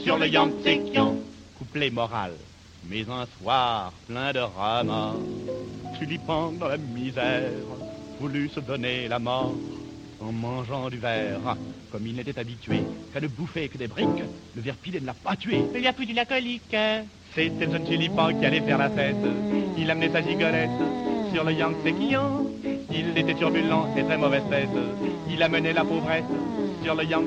sur le Yangtze-Kiang. Couplet moral, mais un soir plein de ramas, Tulipan dans la misère voulut se donner la mort en mangeant du verre. Comme il n'était habitué qu'à ne bouffer que des briques, le ver pilé ne l'a pas tué. Il lui a foutu la colique. C'était le jeune Tulipan qui allait faire la fête. Il amenait sa gigolette sur le Yangtze-Kiang. Il était turbulent et très mauvaise tête. Il amenait la pauvrette sur le Yangtze